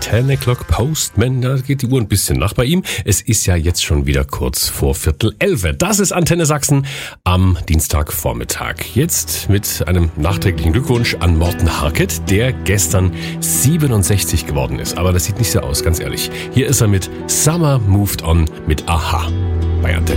10 o'clock Postman, da geht die Uhr ein bisschen nach bei ihm. Es ist ja jetzt schon wieder kurz vor 10:15. Das ist Antenne Sachsen am Dienstagvormittag. Jetzt mit einem nachträglichen Glückwunsch an Morten Harket, der gestern 67 geworden ist. Aber das sieht nicht so aus, ganz ehrlich. Hier ist er mit Summer Moved On mit Aha bei Antenne.